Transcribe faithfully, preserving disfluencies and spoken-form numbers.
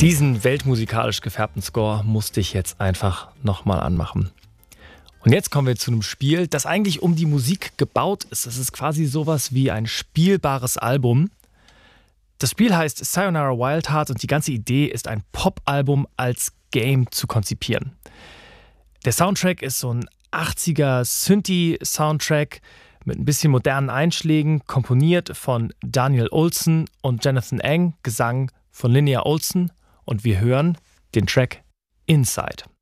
Diesen weltmusikalisch gefärbten Score musste ich jetzt einfach nochmal anmachen. Und jetzt kommen wir zu einem Spiel, das eigentlich um die Musik gebaut ist. Es ist quasi sowas wie ein spielbares Album. Das Spiel heißt Sayonara Wild Heart und die ganze Idee ist, ein Pop-Album als Game zu konzipieren. Der Soundtrack ist so ein achtziger Synthie-Soundtrack mit ein bisschen modernen Einschlägen, komponiert von Daniel Olson und Jonathan Eng, Gesang von Linnea Olson, und wir hören den Track Inside.